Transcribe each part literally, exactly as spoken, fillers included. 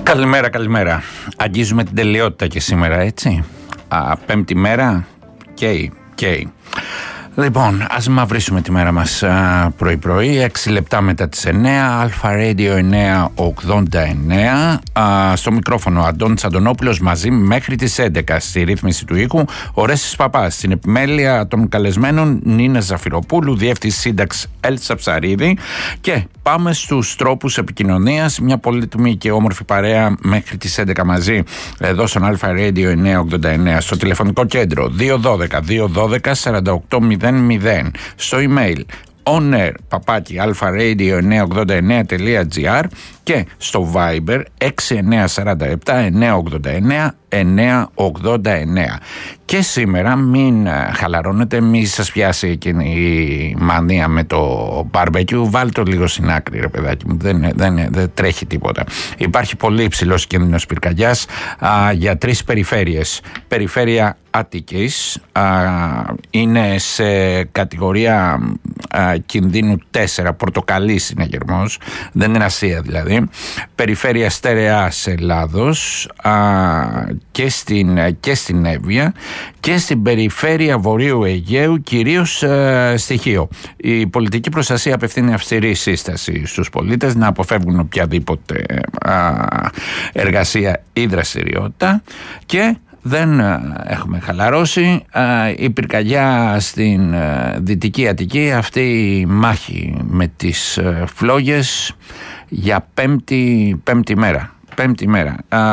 Καλημέρα, καλημέρα. Αγγίζουμε την τελειότητα και σήμερα, έτσι. Α, πέμπτη μέρα. Καίει, καίει. Λοιπόν, ας μαυρίσουμε τη μέρα μας πρωί-πρωί, έξι λεπτά μετά τις εννέα, Αλφα Radio εννιακόσια ογδόντα εννέα. Α, στο μικρόφωνο Αντώνης Αντωνόπουλος, μαζί μέχρι τις έντεκα. Στη ρύθμιση του ήχου ο Ρέσης Παπάς. Στην επιμέλεια των καλεσμένων Νίνα Ζαφυροπούλου, διεύθυνση σύνταξη Έλτσα Ψαρίδη. Και πάμε στους τρόπους επικοινωνίας. Μια πολύτιμη και όμορφη παρέα μέχρι τις έντεκα μαζί εδώ στον Αλφα Radio εννιακόσια ογδόντα εννέα. Στο τηλεφωνικό κέντρο δύο ένα δύο δύο ένα δύο σαράντα οκτώ μηδέν μηδέν. Στο email onair παπάκι αλφα-radio εννιακόσια ογδόντα εννέα τελεία τζι άρ και στο Viber έξι εννέα τέσσερα επτά εννιακόσια ογδόντα εννέα εννιακόσια ογδόντα εννέα. Και σήμερα μην χαλαρώνετε, μη σας πιάσει εκείνη η μανία με το μπαρμπεκιού. Βάλτε το λίγο στην άκρη, ρε παιδάκι μου, δεν, δεν, δεν τρέχει τίποτα. Υπάρχει πολύ υψηλός κίνδυνος πυρκαγιάς α, για τρεις περιφέρειες. Περιφέρεια Αττικής α, είναι σε κατηγορία α, κινδύνου τέσσερα, πορτοκαλί συναγερμός, δεν είναι ασία δηλαδή. Περιφέρεια Στερεάς Ελλάδος α, και, στην, και στην Εύβοια και στην περιφέρεια Βορείου Αιγαίου, κυρίως ε, στοιχείο. Η πολιτική προστασία απευθύνει αυστηρή σύσταση στους πολίτες να αποφεύγουν οποιαδήποτε α, εργασία ή δραστηριότητα και δεν έχουμε χαλαρώσει. Η πυρκαγιά στην Δυτική Αττική, αυτή η μάχη με τις φλόγες για πέμπτη, πέμπτη μέρα. Πέμπτη μέρα.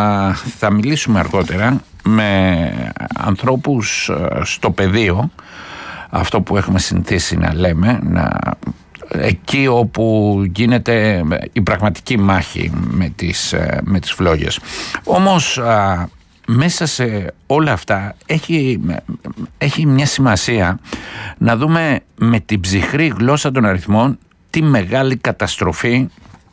Θα μιλήσουμε αργότερα με ανθρώπους στο πεδίο, αυτό που έχουμε συνηθίσει να λέμε, να, εκεί όπου γίνεται η πραγματική μάχη με τις, με τις φλόγες. Όμως μέσα σε όλα αυτά έχει, έχει μια σημασία να δούμε με την ψυχρή γλώσσα των αριθμών τι μεγάλη καταστροφή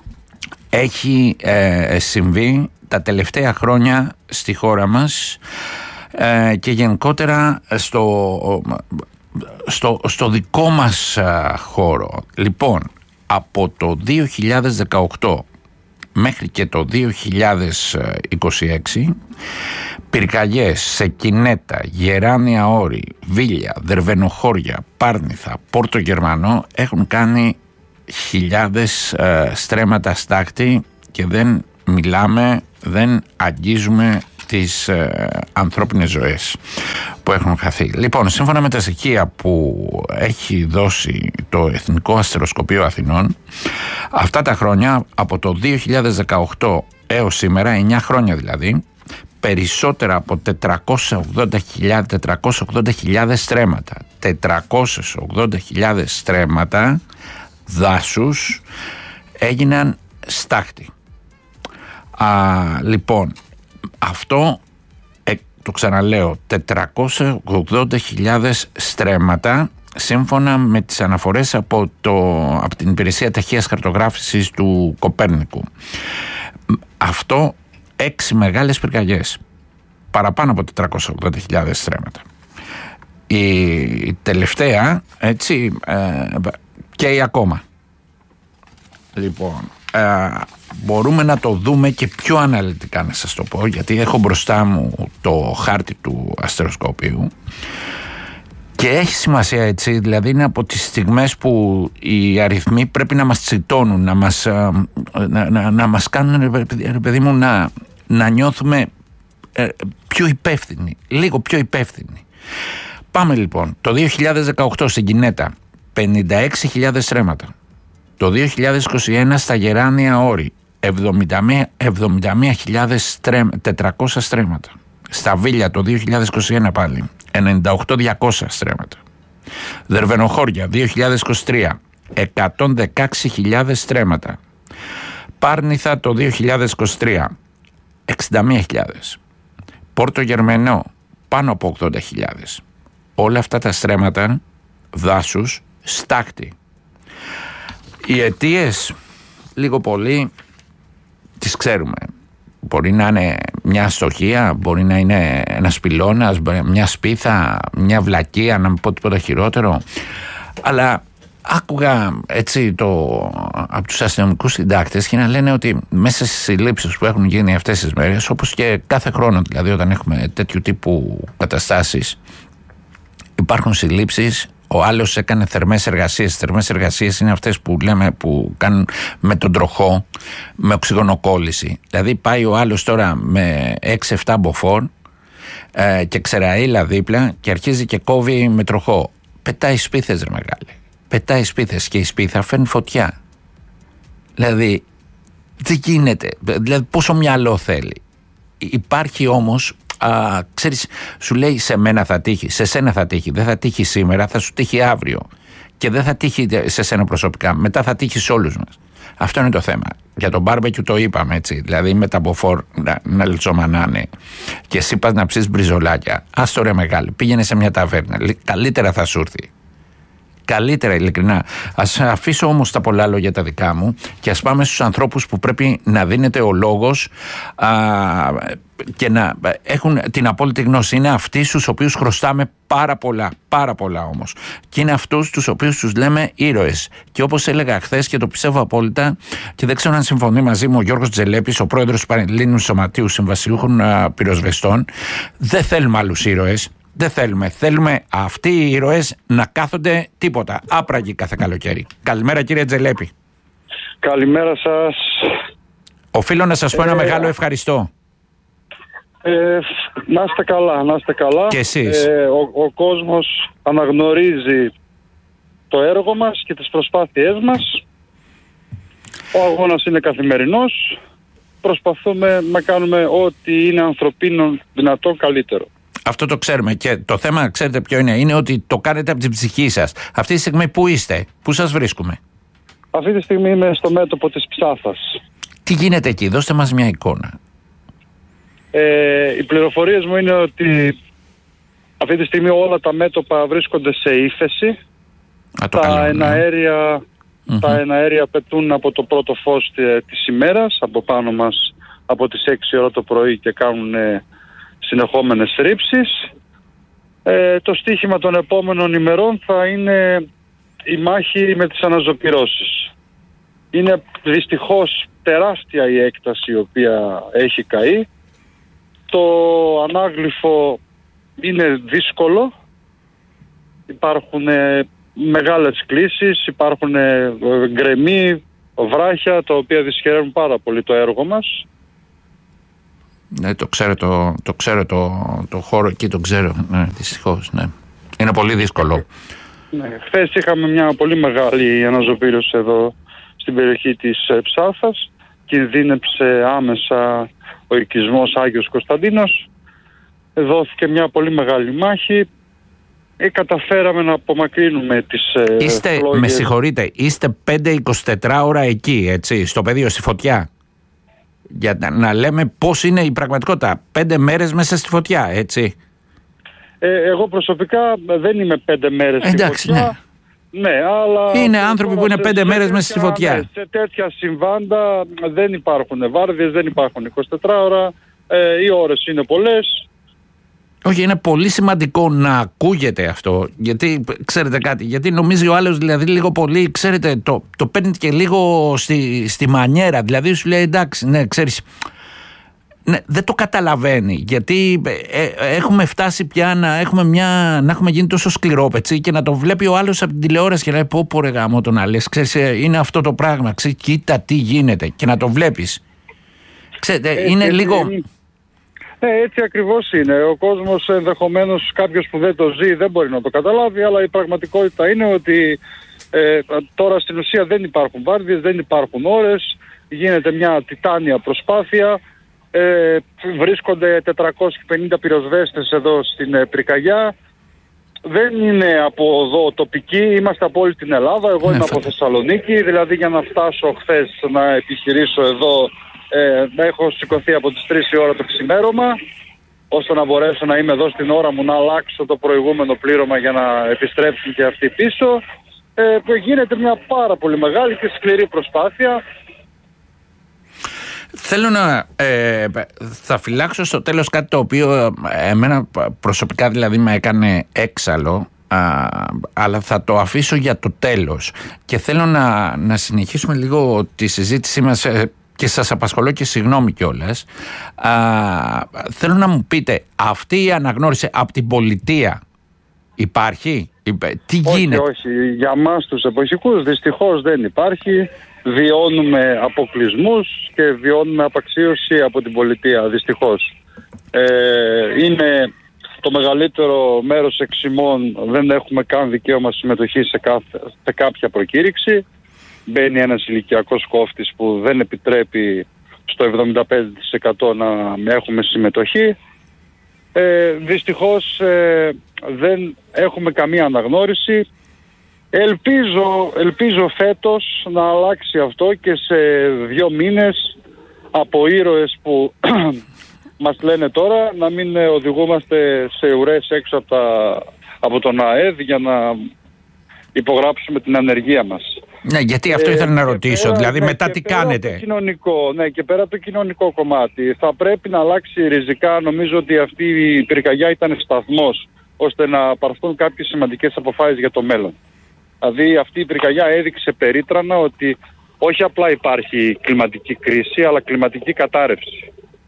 έχει ε, συμβεί τα τελευταία χρόνια στη χώρα μας ε, και γενικότερα στο, στο, στο δικό μας ε, χώρο. Λοιπόν, από το δύο χιλιάδες δεκαοκτώ μέχρι και το δύο χιλιάδες είκοσι έξι πυρκαγιές σε Κινέτα, Γεράνια Όρη, Βίλια, Δερβενοχώρια, Πάρνηθα, Πόρτο Γερμανό έχουν κάνει χιλιάδες ε, στρέμματα στάχτη και δεν μιλάμε, δεν αγγίζουμε τις ε, ανθρώπινες ζωές που έχουν χαθεί. Λοιπόν, σύμφωνα με τα στοιχεία που έχει δώσει το Εθνικό Αστεροσκοπείο Αθηνών, αυτά τα χρόνια, από το δύο χιλιάδες δεκαοκτώ έως σήμερα, εννιά χρόνια δηλαδή, περισσότερα από τετρακόσιες ογδόντα χιλιάδες στρέμματα, τετρακόσιες ογδόντα χιλιάδες στρέμματα δάσους έγιναν στάχτη. Α, λοιπόν, αυτό ε, το ξαναλέω, τετρακόσιες ογδόντα χιλιάδες στρέμματα σύμφωνα με τις αναφορές από, το, από την Υπηρεσία Ταχείας Χαρτογράφησης του Κοπέρνικου. Αυτό έξι μεγάλες πυρκαγιές, παραπάνω από τετρακόσιες ογδόντα χιλιάδες στρέμματα. Η τελευταία, έτσι, ε, καίει ακόμα. Λοιπόν, ε, μπορούμε να το δούμε και πιο αναλυτικά, να σας το πω, γιατί έχω μπροστά μου το χάρτη του αστεροσκοπίου και έχει σημασία, έτσι, δηλαδή είναι από τις στιγμές που οι αριθμοί πρέπει να μας τσιτώνουν, να μας, να, να, να μας κάνουν, ρε παιδί μου, να, να νιώθουμε ε, πιο υπεύθυνοι, λίγο πιο υπεύθυνοι. Πάμε λοιπόν, το δύο χιλιάδες δεκαοκτώ στην Κινέτα πενήντα έξι χιλιάδες στρέμματα. Το δύο χιλιάδες είκοσι ένα στα Γεράνια Όρη εβδομήντα μία χιλιάδες τετρακόσια στρέμματα. Στα Βίλια το δύο χιλιάδες είκοσι ένα πάλι ενενήντα οκτώ χιλιάδες διακόσια στρέμματα. Δερβενοχώρια δύο χιλιάδες είκοσι τρία εκατόν δεκαέξι χιλιάδες στρέμματα. Πάρνηθα το δύο χιλιάδες είκοσι τρία εξήντα μία χιλιάδες. Πόρτο Γερμανό πάνω από ογδόντα χιλιάδες. Όλα αυτά τα στρέμματα δάσους στάχτη. Οι αιτίες λίγο πολύ τις ξέρουμε. Μπορεί να είναι μια αστοχία, μπορεί να είναι ένας πυλώνας, μια σπίθα, μια βλακεία, να μην πω τίποτα χειρότερο. Αλλά άκουγα έτσι το, από τους αστυνομικούς συντάκτες και να λένε ότι μέσα στις συλλήψεις που έχουν γίνει αυτές τις μέρες, όπως και κάθε χρόνο δηλαδή όταν έχουμε τέτοιου τύπου καταστάσεις, υπάρχουν συλλήψεις. Ο άλλος έκανε θερμές εργασίες. Θερμές εργασίες είναι αυτές που λέμε που κάνουν με τον τροχό, με οξυγονοκόλληση. Δηλαδή πάει ο άλλος τώρα με έξι εφτά μποφόρ ε, και ξεραΐλα δίπλα και αρχίζει και κόβει με τροχό. Πετάει σπίθες ρε μεγάλε. Πετάει σπίθες και η σπίθα φέρνει φωτιά. Δηλαδή δεν γίνεται. Δηλαδή πόσο μυαλό θέλει. Υπάρχει όμως, α, ξέρεις, σου λέει σε μένα θα τύχει, σε σένα θα τύχει, δεν θα τύχει σήμερα, θα σου τύχει αύριο. Και δεν θα τύχει σε σένα προσωπικά, μετά θα τύχει σε όλους μας. Αυτό είναι το θέμα. Για τον μπάρμπεκιου το είπαμε έτσι. Δηλαδή με τα μποφόρ να, να λιτσομανάνε και εσύ πας να ψήσεις μπριζολάκια. Ας το ρε μεγάλη, πήγαινε σε μια ταβέρνα. Καλύτερα θα σου έρθει. Καλύτερα, ειλικρινά. Ας αφήσω όμως τα πολλά λόγια τα δικά μου και ας πάμε στους ανθρώπους που πρέπει να δίνεται ο λόγος α, και να έχουν την απόλυτη γνώση. Είναι αυτοί στους οποίους χρωστάμε πάρα πολλά, πάρα πολλά όμως. Και είναι αυτούς τους οποίους τους λέμε ήρωες. Και όπως έλεγα χθες και το πιστεύω απόλυτα και δεν ξέρω αν συμφωνεί μαζί μου ο Γιώργος Τζελέπης, ο πρόεδρος του Πανελλήνιου Σωματείου Συμβασιούχων Πυροσβεστών, δεν θέλουμε άλλους ήρωες. Δεν θέλουμε. Θέλουμε αυτοί οι ήρωες να κάθονται τίποτα. Άπραγοι κάθε καλοκαίρι. Καλημέρα κύριε Τζελέπη. Καλημέρα σας. Οφείλω να σας πω ένα ε, μεγάλο ευχαριστώ. Ε, να είστε καλά, να είστε καλά. Και εσείς. Ε, ο, ο κόσμος αναγνωρίζει το έργο μας και τις προσπάθειές μας. Ο αγώνας είναι καθημερινός. Προσπαθούμε να κάνουμε ό,τι είναι ανθρωπίνων δυνατόν καλύτερο. Αυτό το ξέρουμε και το θέμα, ξέρετε ποιο είναι, είναι ότι το κάνετε από την ψυχή σας. Αυτή τη στιγμή πού είστε, πού σας βρίσκουμε? Αυτή τη στιγμή είμαι στο μέτωπο της Ψάθας. Τι γίνεται εκεί, δώστε μας μια εικόνα. Ε, οι πληροφορίες μου είναι ότι αυτή τη στιγμή όλα τα μέτωπα βρίσκονται σε ύφεση. Α, το τα, καλό, εναέρια, ναι. τα εναέρια πετούν από το πρώτο φως της ημέρας, από πάνω μας από τις έξι ώρα το πρωί και κάνουν συνεχόμενες ρήψεις. Ε, το στοίχημα των επόμενων ημερών θα είναι η μάχη με τις αναζωπυρώσεις. Είναι δυστυχώς τεράστια η έκταση η οποία έχει καεί. Το ανάγλυφο είναι δύσκολο. Υπάρχουν ε, μεγάλες κλίσεις, υπάρχουν ε, γκρεμοί, βράχια, τα οποία δυσχεραίνουν πάρα πολύ το έργο μας. Ναι, το ξέρω το, το, ξέρω το, το χώρο εκεί, το ξέρω, ναι, δυστυχώς, ναι. Είναι πολύ δύσκολο. Ναι, χθες είχαμε μια πολύ μεγάλη αναζωπήρωση εδώ στην περιοχή της ε, Ψάθας. Κινδύνεψε άμεσα ο οικισμός Άγιος Κωνσταντίνος. Δόθηκε μια πολύ μεγάλη μάχη. Ε, καταφέραμε να απομακρύνουμε τις ε, Είστε, φλόγες. Με συγχωρείτε, είστε πέντε εικοσιτέσσερις ώρα εκεί, έτσι, στο πεδίο, στη φωτιά. Για να, να λέμε πώς είναι η πραγματικότητα. Πέντε μέρες μέσα στη φωτιά, έτσι. Ε, εγώ προσωπικά δεν είμαι πέντε μέρες στη Εντάξει, φωτιά. Ναι. Ναι, αλλά είναι άνθρωποι που είναι πέντε μέρες μέσα στη φωτιά. Ναι, σε τέτοια συμβάντα δεν υπάρχουν βάρδιες, δεν υπάρχουν εικοσιτέσσερις ώρα. Ε, οι ώρες είναι πολλές. Όχι, είναι πολύ σημαντικό να ακούγεται αυτό. Γιατί, ξέρετε κάτι, γιατί νομίζει ο άλλος δηλαδή λίγο πολύ, ξέρετε, το, το παίρνει και λίγο στη, στη μανιέρα. Δηλαδή σου λέει εντάξει, ναι, ξέρεις, ναι, δεν το καταλαβαίνει. Γιατί ε, ε, έχουμε φτάσει πια να έχουμε, μια, να έχουμε γίνει τόσο σκληρόπετσοι και να το βλέπει ο άλλος από την τηλεόραση και να λέει πω πω ρε γάμο το να λες, ξέρεις, είναι αυτό το πράγμα, ξέρεις, κοίτα τι γίνεται και να το βλέπεις. Ξέρετε, ε, είναι ε, λίγο... Ε, Ναι, έτσι ακριβώς είναι. Ο κόσμος ενδεχομένως κάποιος που δεν το ζει δεν μπορεί να το καταλάβει, αλλά η πραγματικότητα είναι ότι ε, τώρα στην ουσία δεν υπάρχουν βάρδιες, δεν υπάρχουν ώρες, γίνεται μια τιτάνια προσπάθεια, ε, βρίσκονται τετρακόσιοι πενήντα πυροσβέστες εδώ στην ε, Πυρκαγιά. Δεν είναι από εδώ τοπικοί, είμαστε από όλη την Ελλάδα, εγώ ναι, είμαι από Θεσσαλονίκη, δηλαδή για να φτάσω χθες να επιχειρήσω εδώ Ε, έχω σηκωθεί από τις τρεις η ώρα το ξημέρωμα ώστε να μπορέσω να είμαι εδώ στην ώρα μου, να αλλάξω το προηγούμενο πλήρωμα για να επιστρέψουν και αυτοί πίσω. Ε, γίνεται μια πάρα πολύ μεγάλη και σκληρή προσπάθεια. Θέλω να ε, θα φυλάξω στο τέλος κάτι το οποίο εμένα προσωπικά δηλαδή με έκανε έξαλλο. Α, αλλά θα το αφήσω για το τέλος και θέλω να, να συνεχίσουμε λίγο τη συζήτησή μας και σας απασχολώ και συγγνώμη κιόλας. Α, θέλω να μου πείτε, αυτή η αναγνώριση από την πολιτεία υπάρχει, τι γίνεται? Όχι, όχι, για μας τους εποχικούς δυστυχώς δεν υπάρχει. Βιώνουμε αποκλεισμούς και βιώνουμε απαξίωση από την πολιτεία, δυστυχώς. Ε, είναι το μεγαλύτερο μέρος εξημών, δεν έχουμε καν δικαίωμα συμμετοχή σε, κάθε, σε κάποια προκήρυξη. Μπαίνει ένας ηλικιακός κόφτης που δεν επιτρέπει στο εβδομήντα πέντε τοις εκατό να έχουμε συμμετοχή. Ε, δυστυχώς ε, δεν έχουμε καμία αναγνώριση. Ελπίζω, ελπίζω φέτος να αλλάξει αυτό και σε δύο μήνες από ήρωες που μας λένε τώρα να μην οδηγούμαστε σε ουρές έξω από, τα, από τον ΑΕΔ για να υπογράψουμε την ανεργία μας. Ναι, γιατί αυτό ήθελα ε, να ρωτήσω, πέρα, δηλαδή ναι, μετά τι κάνετε? Το κοινωνικό, ναι, και πέρα από το κοινωνικό κομμάτι θα πρέπει να αλλάξει ριζικά. Νομίζω ότι αυτή η πυρκαγιά ήταν σταθμός ώστε να πάρθουν κάποιες σημαντικές αποφάσεις για το μέλλον. Δηλαδή αυτή η πυρκαγιά έδειξε περίτρανα ότι όχι απλά υπάρχει κλιματική κρίση, αλλά κλιματική κατάρρευση.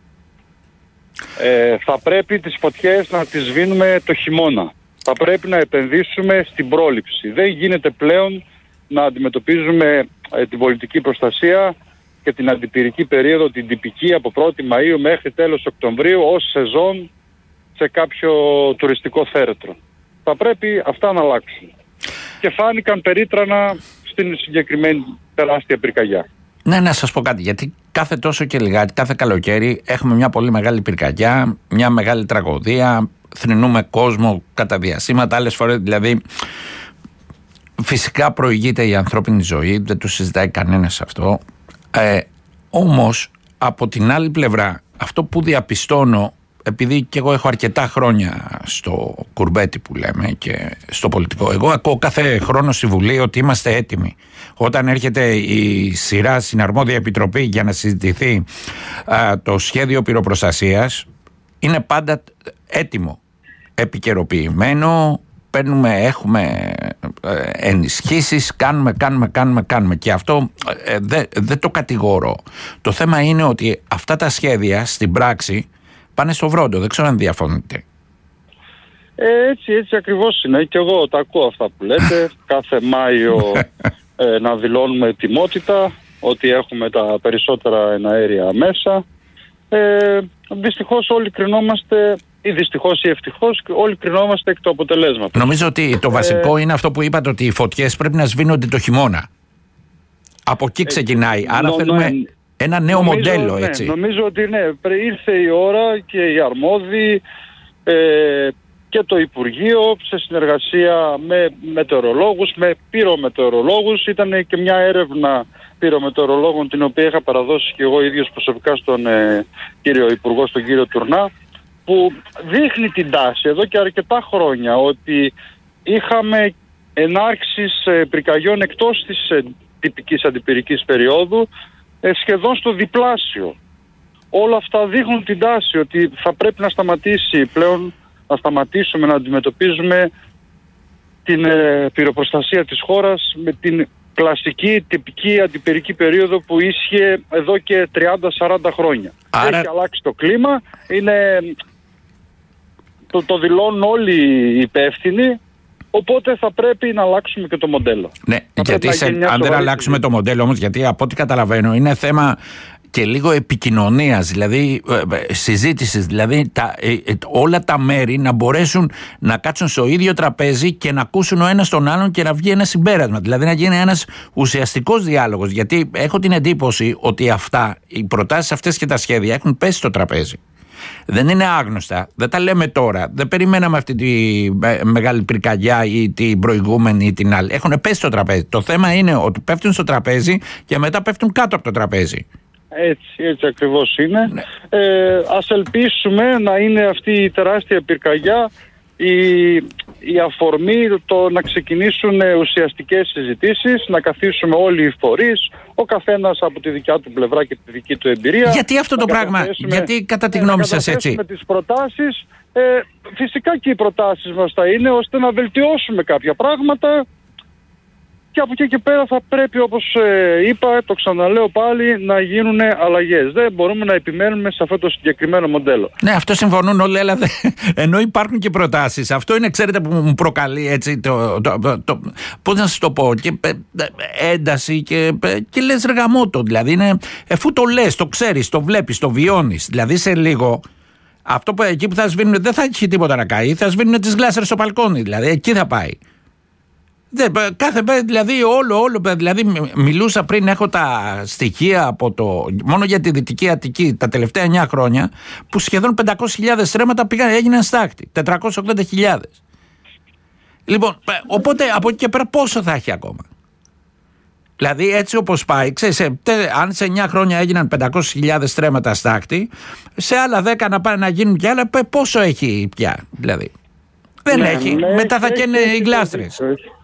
Ε, θα πρέπει τις φωτιές να τις σβήνουμε το χειμώνα. Θα πρέπει να επενδύσουμε στην πρόληψη. Δεν γίνεται πλέον να αντιμετωπίζουμε ε, την πολιτική προστασία και την αντιπυρική περίοδο, την τυπική από πρώτη Μαΐου μέχρι τέλος Οκτωβρίου ως σεζόν σε κάποιο τουριστικό θέρετρο. Θα πρέπει αυτά να αλλάξουν. Και φάνηκαν περίτρανα στην συγκεκριμένη τεράστια πυρκαγιά. Ναι, να σας πω κάτι, γιατί κάθε τόσο και λιγάκι, κάθε καλοκαίρι έχουμε μια πολύ μεγάλη πυρκαγιά, μια μεγάλη τραγωδία, θρηνούμε κόσμο κατά διασύματα, άλλες φορές δηλαδή φυσικά προηγείται η ανθρώπινη ζωή, δεν το συζητάει κανένας αυτό. Ε, όμως από την άλλη πλευρά αυτό που διαπιστώνω, επειδή και εγώ έχω αρκετά χρόνια στο κουρμπέτι που λέμε και στο πολιτικό, εγώ ακούω κάθε χρόνο στη Βουλή ότι είμαστε έτοιμοι. Όταν έρχεται η σειρά στην αρμόδια επιτροπή για να συζητηθεί α, το σχέδιο πυροπροστασίας, είναι πάντα έτοιμο, επικαιροποιημένο, παίρνουμε, έχουμε ε, ενισχύσεις, κάνουμε, κάνουμε, κάνουμε, κάνουμε και αυτό ε, δεν δε το κατηγορώ. Το θέμα είναι ότι αυτά τα σχέδια στην πράξη πάνε στο βρόντο, δεν ξέρω αν διαφωνείτε. Ε, έτσι, έτσι ακριβώς είναι. Και εγώ τα ακούω αυτά που λέτε. Κάθε Μάιο ε, να δηλώνουμε ετοιμότητα, ότι έχουμε τα περισσότερα εναέρια μέσα. Ε, δυστυχώς όλοι κρινόμαστε, ή δυστυχώς ή ευτυχώς, όλοι κρινόμαστε εκ του αποτελέσματος. Νομίζω ότι το βασικό ε, είναι αυτό που είπατε, ότι οι φωτιές πρέπει να σβήνονται το χειμώνα. Από εκεί ξεκινάει. Ε, Άρα νο, θέλουμε... Ναι. Ένα νέο νομίζω, μοντέλο, ναι, έτσι. Νομίζω ότι ναι, ήρθε η ώρα και οι αρμόδιοι ε, και το Υπουργείο σε συνεργασία με μετεωρολόγους, με πυρομετεωρολόγους. Ήταν και μια έρευνα πυρομετεωρολόγων την οποία είχα παραδώσει και εγώ ίδιος προσωπικά στον ε, κύριο Υπουργό, στον κύριο Τουρνά, που δείχνει την τάση εδώ και αρκετά χρόνια ότι είχαμε ενάρξεις ε, πυρκαγιών εκτός της ε, τυπικής αντιπυρικής περίοδου σχεδόν στο διπλάσιο. Όλα αυτά δείχνουν την τάση ότι θα πρέπει να σταματήσει πλέον, να σταματήσουμε να αντιμετωπίζουμε την ε, πυροπροστασία της χώρας με την κλασική τυπική αντιπυρική περίοδο που ίσχυε εδώ και τριάντα σαράντα χρόνια. Άρα... Έχει αλλάξει το κλίμα, είναι... το, το δηλώνουν όλοι οι υπεύθυνοι. Οπότε θα πρέπει να αλλάξουμε και το μοντέλο. Ναι, θα γιατί σε, αν δεν αλλάξουμε το μοντέλο όμως, γιατί από ό,τι καταλαβαίνω είναι θέμα και λίγο επικοινωνίας, δηλαδή ε, συζήτησης, δηλαδή τα, ε, ε, όλα τα μέρη να μπορέσουν να κάτσουν στο ίδιο τραπέζι και να ακούσουν ο ένας τον άλλον και να βγει ένα συμπέρασμα. Δηλαδή να γίνει ένας ουσιαστικός διάλογος. Γιατί έχω την εντύπωση ότι αυτά, οι προτάσεις αυτές και τα σχέδια έχουν πέσει στο τραπέζι. Δεν είναι άγνωστα, δεν τα λέμε τώρα. Δεν περιμέναμε αυτή τη μεγάλη πυρκαγιά ή την προηγούμενη ή την άλλη. Έχουν πέσει στο τραπέζι. Το θέμα είναι ότι πέφτουν στο τραπέζι και μετά πέφτουν κάτω από το τραπέζι. Έτσι, έτσι ακριβώς είναι. Ναι. Ε, ας ελπίσουμε να είναι αυτή η τεράστια πυρκαγιά η, η αφορμή το να ξεκινήσουν ουσιαστικές συζητήσεις, να καθίσουμε όλοι οι φορείς, ο καθένας από τη δικιά του πλευρά και τη δική του εμπειρία. Γιατί αυτό το πράγμα, γιατί κατά τη γνώμη σας έτσι? Με τις προτάσεις, ε, φυσικά και οι προτάσεις μας θα είναι ώστε να βελτιώσουμε κάποια πράγματα. Και από εκεί και πέρα θα πρέπει, όπως ε, είπα, το ξαναλέω πάλι, να γίνουν αλλαγές. Δεν μπορούμε να επιμένουμε σε αυτό το συγκεκριμένο μοντέλο. Ναι, αυτό συμφωνούν όλοι, αλλά δε, ενώ υπάρχουν και προτάσεις. Αυτό είναι, ξέρετε, που μου προκαλεί έτσι, το, το, το, το, πώς να σας το πω, και, ένταση και, και λες ρε γαμώτο. Δηλαδή, είναι, εφού το λες, το ξέρεις, το βλέπεις, το βιώνεις. Δηλαδή, σε λίγο, αυτό που, εκεί που θα σβήνουν, δεν θα έχει τίποτα να καεί, θα σβήνουν τις γλάσσερες στο μπαλκόνι. Δηλαδή, εκεί θα πάει. Δεν, κάθε, δηλαδή όλο, όλο, δηλαδή μιλούσα πριν, έχω τα στοιχεία από το, μόνο για τη Δυτική Αττική τα τελευταία εννιά χρόνια, που σχεδόν πεντακόσιες χιλιάδες στρέμματα πήγαν, έγιναν στάχτη, τετρακόσιες ογδόντα χιλιάδες. Λοιπόν, οπότε από εκεί και πέρα πόσο θα έχει ακόμα? Δηλαδή έτσι όπως πάει, ξέρεις, αν σε εννιά χρόνια έγιναν πεντακόσιες χιλιάδες στρέμματα στάχτη, σε άλλα δέκα να πάνε να γίνουν κι άλλα, πόσο έχει πια, δηλαδή? Δεν ναι, έχει, ναι, μετά θα καίνε οι γλάστρες.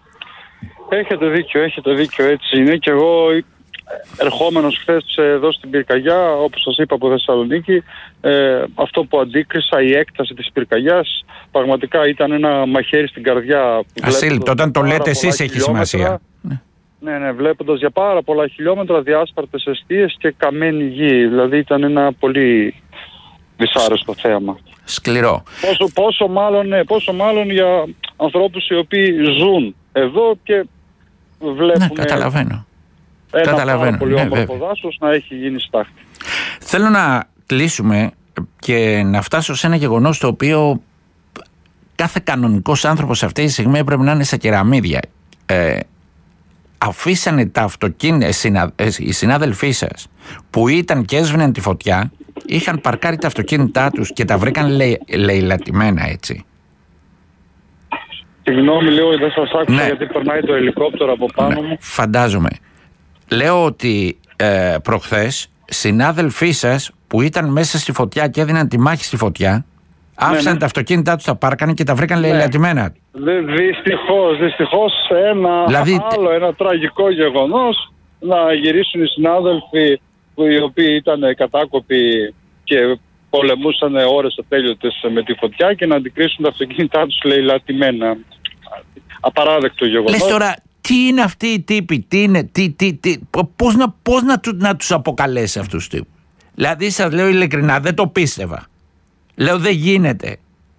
Έχετε δίκιο, έχετε δίκιο, έτσι είναι. Και εγώ ερχόμενος χθες εδώ στην πυρκαγιά, όπως σας είπα από Θεσσαλονίκη, ε, αυτό που αντίκρισα, η έκταση της πυρκαγιάς, πραγματικά ήταν ένα μαχαίρι στην καρδιά. Ασύλληπτο, όταν το λέτε εσείς έχει σημασία. Ναι, ναι, βλέποντας για πάρα πολλά χιλιόμετρα διάσπαρτες εστίες και καμένη γη. Δηλαδή ήταν ένα πολύ δυσάρεστο θέαμα. Σκληρό. Πόσο, πόσο, μάλλον, ναι, πόσο μάλλον για ανθρώπους οι οποίοι ζουν εδώ και βλέπουμε, ναι, καταλαβαίνω. Ένα καταλαβαίνω. πάρα πολύ ναι, όμορφο δάσος να έχει γίνει στάχτη. Θέλω να κλείσουμε και να φτάσω σε ένα γεγονός το οποίο κάθε κανονικός άνθρωπος αυτή τη στιγμή πρέπει να είναι στα κεραμίδια. Ε, αφήσανε τα αυτοκίνητα, οι συνάδελφοί σας που ήταν και έσβηναν τη φωτιά, είχαν παρκάρει τα αυτοκίνητά τους και τα βρήκαν λε, λεηλατημένα, έτσι. Συγγνώμη, λέω, δεν σας άκουσα, ναι. γιατί περνάει το ελικόπτερο από πάνω ναι, μου. Φαντάζομαι. Λέω ότι ε, προχθές συνάδελφοί σας που ήταν μέσα στη φωτιά και έδιναν τη μάχη στη φωτιά, άφησαν ναι, ναι. τα αυτοκίνητά τους, τα πάρκανε και τα βρήκαν ναι. λεηλατημένα. Δυστυχώς, δυστυχώς ένα δηλαδή... άλλο, ένα τραγικό γεγονός, να γυρίσουν οι συνάδελφοι που οι οποίοι ήταν κατάκοποι και πολεμούσαν ώρες ατέλειωτες με τη φωτιά και να αντικρίσουν τα αυτοκίνητά τους λεηλατημένα. Απαράδεκτο γεγονός. Λες τώρα, τι είναι αυτοί οι τύποι, τι είναι, τι, τι, τι, πώς, να, πώς να, να τους αποκαλέσει αυτούς τους τύπους? Δηλαδή σας λέω ειλικρινά, δεν το πίστευα. Λέω δεν γίνεται.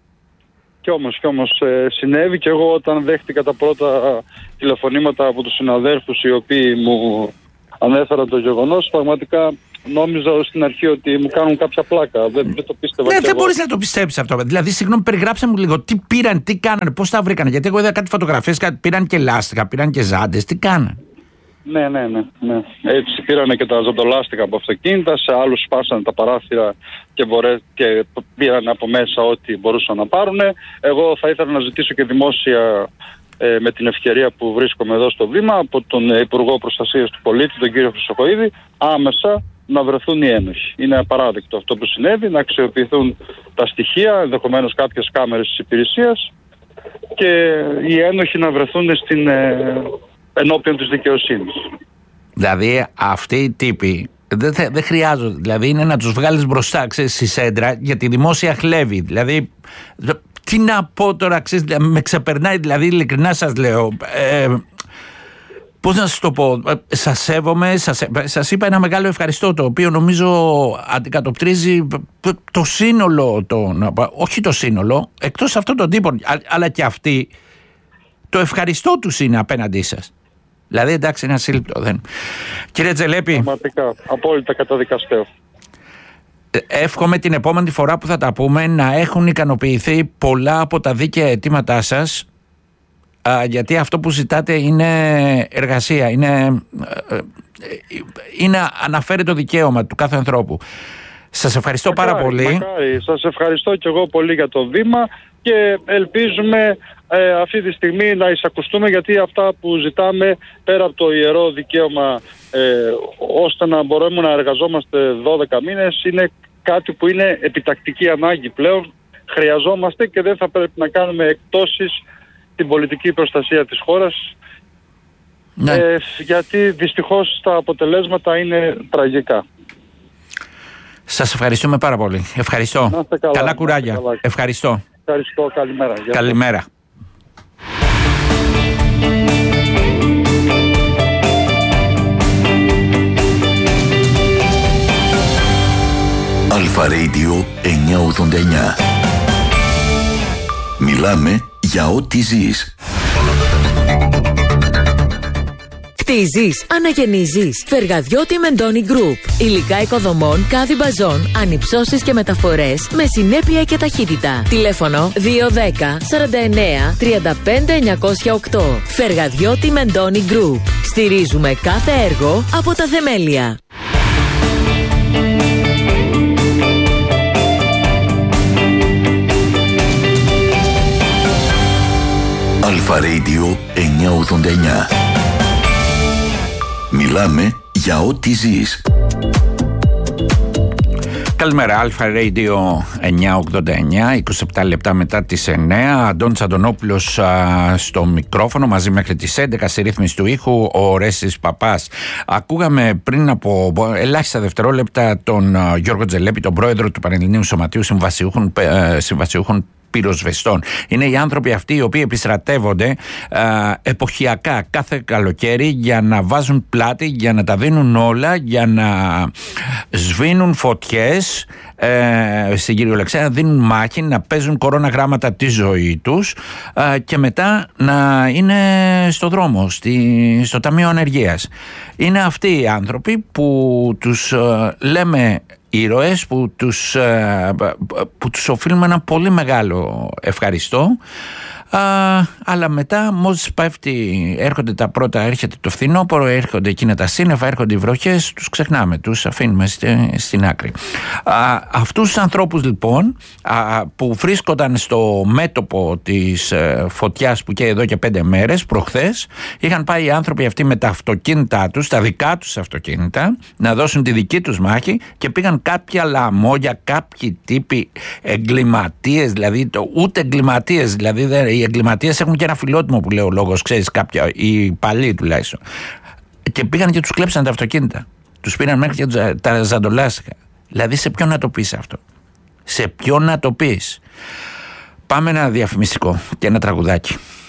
Κι όμως, κι όμως ε, συνέβη, και εγώ όταν δέχτηκα τα πρώτα τηλεφωνήματα από τους συναδέλφους οι οποίοι μου ανέφεραν το γεγονός, πραγματικά νόμιζα στην αρχή ότι μου κάνουν κάποια πλάκα. Δεν, δεν το πίστευα. Ναι, δεν εγώ. μπορείς να το πιστέψεις αυτό. Δηλαδή, συγγνώμη, περιγράψε μου λίγο τι πήραν, τι κάνανε, πώς τα βρήκανε. Γιατί εγώ είδα κάτι φωτογραφίες, κάτι, πήραν και λάστιχα, πήραν και ζάντες, τι κάνανε. Ναι, ναι, ναι, ναι. Έτσι πήρανε και τα ζαντολάστιχα από αυτοκίνητα, σε άλλους σπάσανε τα παράθυρα και, μπορέ, και πήραν από μέσα ό,τι μπορούσαν να πάρουν. Εγώ θα ήθελα να ζητήσω και δημόσια, ε, με την ευκαιρία που βρίσκομαι εδώ στο βήμα, από τον Υπουργό Προστασίας του Πολίτη, τον κύριο Χρυσοκοΐδη, άμεσα να βρεθούν οι ένοχοι. Είναι απαράδεκτο αυτό που συνέβη, να αξιοποιηθούν τα στοιχεία, ενδεχομένως κάποιες κάμερες της υπηρεσίας, και οι ένοχοι να βρεθούν στην, ε, ενώπιον της δικαιοσύνης. Δηλαδή αυτοί οι τύποι δεν, δεν χρειάζονται, δηλαδή είναι να τους βγάλεις μπροστά, ξέρεις, στη σέντρα, για τη δημόσια χλέβη. Δηλαδή, τι να πω τώρα, ξέρεις, με ξεπερνάει, δηλαδή ειλικρινά σας λέω. Ε, Πώς να σας το πω, σας σέβομαι, σας, σας είπα ένα μεγάλο ευχαριστώ, το οποίο νομίζω αντικατοπτρίζει το σύνολο, το, όχι το σύνολο, εκτός αυτών των τύπων, αλλά και αυτοί, το ευχαριστώ τους είναι απέναντί σας. Δηλαδή εντάξει, είναι ασύλληπτο, δεν. Κύριε Τζελέπη. Πραγματικά, απόλυτα καταδικαστέω. Εύχομαι την επόμενη φορά που θα τα πούμε να έχουν ικανοποιηθεί πολλά από τα δίκαια αιτήματά σας, α, γιατί αυτό που ζητάτε είναι εργασία, είναι, είναι αναφέρει το δικαίωμα του κάθε ανθρώπου. Σας ευχαριστώ μακάρι, πάρα πολύ. Μακάρι. Σας ευχαριστώ και εγώ πολύ για το βήμα και ελπίζουμε ε, αυτή τη στιγμή να εισακουστούμε, γιατί αυτά που ζητάμε πέρα από το ιερό δικαίωμα ε, ώστε να μπορούμε να εργαζόμαστε δώδεκα μήνες είναι κάτι που είναι επιτακτική ανάγκη πλέον. Χρειαζόμαστε και δεν θα πρέπει να κάνουμε εκτόσεις την πολιτική προστασία της χώρας, ναι. ε, γιατί δυστυχώς τα αποτελέσματα είναι τραγικά. Σας ευχαριστούμε πάρα πολύ. Ευχαριστώ. Καλά, καλά κουράγια. Καλά. Ευχαριστώ. Ευχαριστώ. Καλημέρα. Καλημέρα. Αλφα Radio εννιακόσια ογδόντα εννιά. Μιλάμε για ό,τι ζεις. Κτίζεις, αναγεννίζεις. Φεργαδιώτη Μεντώνη Group. Υλικά οικοδομών, κάδι μπαζών, ανυψώσεις και μεταφορές με συνέπεια και ταχύτητα. Τηλέφωνο δύο ένα μηδέν σαράντα εννέα τριάντα πέντε εννιακόσια οκτώ. Φεργαδιώτη Μεντώνη Group. Στηρίζουμε κάθε έργο από τα θεμέλια. Αλφα Radio εννιακόσια ογδόντα εννιά. Μιλάμε για ό,τι ζεις. Καλημέρα, Αλφα Radio εννιακόσια ογδόντα εννιά, είκοσι επτά λεπτά μετά τις εννέα. Αντώνης Αντωνόπουλος α, στο μικρόφωνο, μαζί μέχρι τις έντεκα στη ρύθμιση του ήχου, ο Ρέσης Παπάς. Ακούγαμε πριν από ελάχιστα δευτερόλεπτα τον α, Γιώργο Τζελέπη, τον πρόεδρο του Πανελληνίου Σωματείου Συμβασιούχων, ε, Συμβασιούχων Πυροσβεστών. Είναι οι άνθρωποι αυτοί οι οποίοι επιστρατεύονται ε, εποχιακά κάθε καλοκαίρι για να βάζουν πλάτη, για να τα δίνουν όλα, για να σβήνουν φωτιές ε, στην κυριολεξία, να δίνουν μάχη, να παίζουν κορώνα γράμματα τη ζωή τους ε, και μετά να είναι στο δρόμο, στη, στο Ταμείο Ανεργίας. Είναι αυτοί οι άνθρωποι που τους ε, λέμε ήρωες, που τους, που τους οφείλουμε ένα πολύ μεγάλο ευχαριστώ. Α, αλλά μετά μόλις πέφτει, έρχονται τα πρώτα, έρχεται το φθινόπωρο, έρχονται εκείνα τα σύννεφα, έρχονται οι βροχές, τους ξεχνάμε, τους αφήνουμε στη, στην άκρη. Α, αυτούς τους ανθρώπους λοιπόν α, που βρίσκονταν στο μέτωπο της ε, φωτιάς που καίει εδώ και πέντε μέρες, προχθές, είχαν πάει οι άνθρωποι αυτοί με τα αυτοκίνητά τους, τα δικά τους αυτοκίνητα, να δώσουν τη δική τους μάχη και πήγαν κάποια λαμόγια, κάποιοι τύποι εγκληματίες, δηλαδή το, ούτε εγκληματίες, δηλαδή δεν, οι εγκληματίες έχουν και ένα φιλότιμο που λέει ο λόγος, ξέρεις, κάποια, οι παλιοί τουλάχιστον. Και πήγαν και τους κλέψαν τα αυτοκίνητα. Τους πήραν μέχρι και τα ζαντολάστιχα. Δηλαδή σε ποιον να το πεις αυτό? Σε ποιον να το πεις? Πάμε ένα διαφημιστικό και ένα τραγουδάκι.